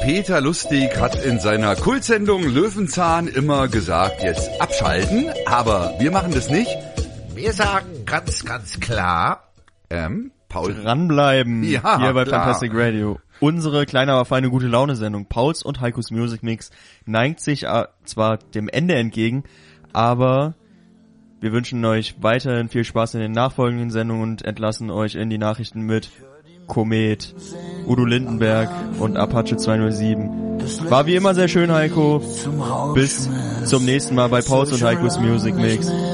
Peter Lustig hat in seiner Kultsendung Löwenzahn immer gesagt, jetzt abschalten, aber wir machen das nicht. Wir sagen ganz, ganz klar, Paul. Dranbleiben, Ja, hier bei klar. Fantastic Radio. Unsere kleine, aber feine Gute-Laune-Sendung Pauls und Heikos Music Mix neigt sich zwar dem Ende entgegen, aber wir wünschen euch weiterhin viel Spaß in den nachfolgenden Sendungen und entlassen euch in die Nachrichten mit Komet, Udo Lindenberg und Apache 207. War wie immer sehr schön, Heiko. Bis zum nächsten Mal bei Pauls und Heikos Music Mix.